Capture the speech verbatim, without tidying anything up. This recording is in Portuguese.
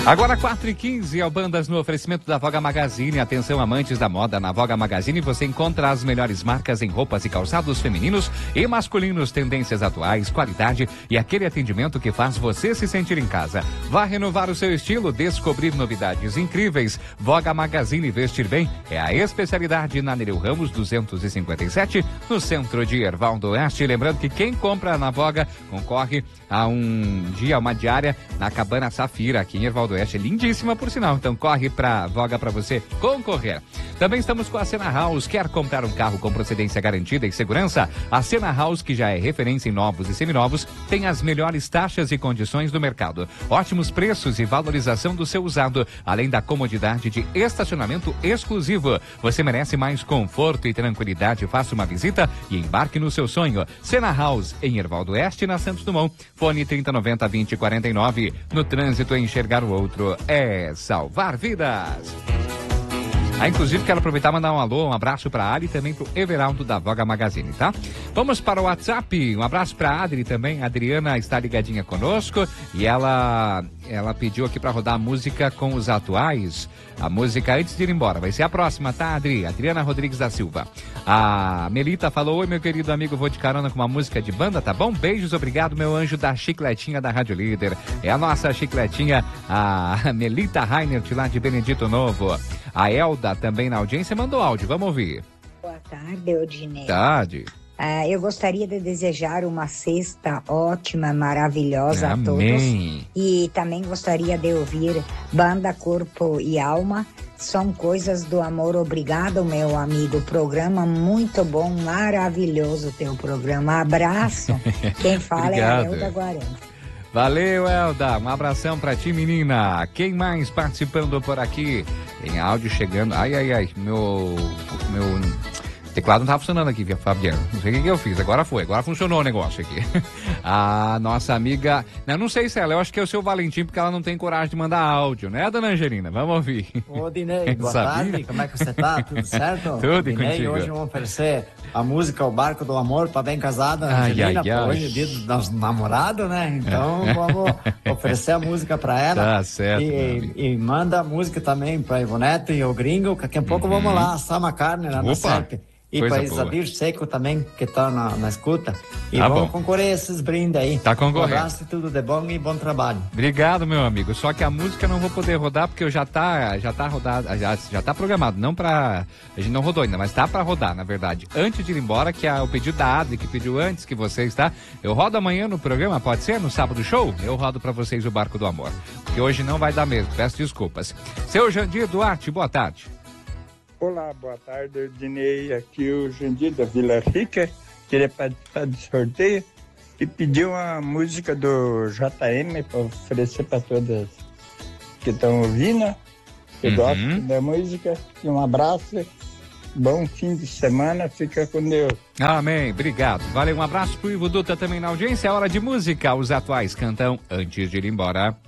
Agora quatro e quinze, ao Bandas no oferecimento da Voga Magazine. Atenção, amantes da moda, na Voga Magazine você encontra as melhores marcas em roupas e calçados femininos e masculinos, tendências atuais, qualidade e aquele atendimento que faz você se sentir em casa. Vá renovar o seu estilo, descobrir novidades incríveis. Voga Magazine, vestir bem é a especialidade na Nereu Ramos duzentos e cinquenta e sete, no centro de Erval do Oeste. Lembrando que quem compra na Voga concorre a um dia, uma diária na Cabana Safira, aqui em Erval do Oeste, é lindíssima por sinal, então corre pra Voga pra você concorrer. Também estamos com a Sena House. Quer comprar um carro com procedência garantida e segurança? A Sena House, que já é referência em novos e seminovos, tem as melhores taxas e condições do mercado, ótimos preços e valorização do seu usado, além da comodidade de estacionamento exclusivo. Você merece mais conforto e tranquilidade. Faça uma visita e embarque no seu sonho. Sena House, em Erval do Oeste, na Santos Dumont. Fone trinta noventa, vinte, quarenta e nove. No trânsito, enxergar o outro é salvar vidas. Ah, inclusive, quero aproveitar e mandar um alô, um abraço para a Ali e também para o Everaldo da Voga Magazine, tá? Vamos para o WhatsApp. Um abraço para a Adri também. A Adriana está ligadinha conosco e ela, ela pediu aqui para rodar a música com os atuais. A música antes de ir embora. Vai ser a próxima, tá, Adri? Adriana Rodrigues da Silva. A Melita falou: oi, meu querido amigo, vou de carona com uma música de banda, tá bom? Beijos, obrigado, meu anjo da Chicletinha da Rádio Líder. É a nossa Chicletinha, a Melita Reinert, lá de Benedito Novo. A Elda também na audiência mandou áudio, vamos ouvir. Boa tarde, Odinei. Tarde. Ah, eu gostaria de desejar uma sexta ótima, maravilhosa Amém. a todos. E também gostaria de ouvir Banda, Corpo e Alma. São coisas do amor. Obrigado, meu amigo. Programa muito bom, maravilhoso teu programa. Abraço. Quem fala é a Elda Guarani. Valeu, Elda. Um abração pra ti, menina. Quem mais participando por aqui? Tem áudio chegando. Ai, ai, ai. Meu... meu... teclado não tá funcionando aqui, Fabiano. Não sei o que, que eu fiz. Agora foi. Agora funcionou o negócio aqui. A nossa amiga... Não, não sei se ela. Eu acho que é o seu Valentim, porque ela não tem coragem de mandar áudio, né, dona Angelina? Vamos ouvir. Ô, Dinei, boa Sabia? tarde. Como é que você tá? Tudo certo? Tudo Dinei, contigo. Hoje vamos oferecer a música O Barco do Amor para bem casada, ai, Angelina. ai, ai. Hoje é dia dos namorados, né? Então vamos oferecer a música para ela. Tá certo. E, e manda a música também para Ivonete e o Gringo. Daqui a pouco uhum. vamos lá assar uma carne lá Opa. na Serpe. E para Isadir Seco também, que tá na, na escuta. E tá vamos bom. concorrer a esses brindes aí. Tá concorrendo. Um abraço, tudo de bom e bom trabalho. Obrigado, meu amigo. Só que a música não vou poder rodar porque eu já tá, já tá rodado, já, já tá programado. Não pra... A gente não rodou ainda, mas tá pra rodar, na verdade. Antes de ir embora, que é o pedido da Adri, que pediu antes que vocês, tá? Eu rodo amanhã no programa, pode ser? No sábado show? Eu rodo pra vocês o Barco do Amor. Porque hoje não vai dar mesmo, peço desculpas. Seu Jandir Duarte, boa tarde. Olá, boa tarde, Dinei. Aqui o Jandir da Vila Rica. Queria participar do sorteio e pedir uma música do J M para oferecer para todas que estão ouvindo. Eu uhum. gosto da música. E um abraço. Bom fim de semana. Fica com Deus. Amém. Obrigado. Valeu. Um abraço pro Ivo Dutra também na audiência. É hora de música. Os atuais cantam antes de ir embora.